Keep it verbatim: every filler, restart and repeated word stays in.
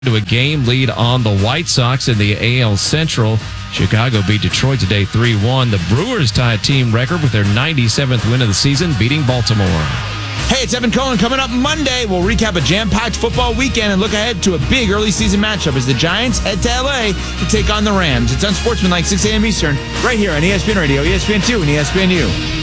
to a game lead on the White Sox in the A L Central. Chicago beat Detroit today three one. The Brewers tie a team record with their ninety-seventh win of the season, beating Baltimore. Hey, it's Evan Cohen. Coming up Monday, we'll recap a jam-packed football weekend and look ahead to a big early season matchup as the Giants head to L A to take on the Rams. It's Unsportsmanlike, six a.m. Eastern, right here on E S P N Radio, E S P N two, and E S P N U.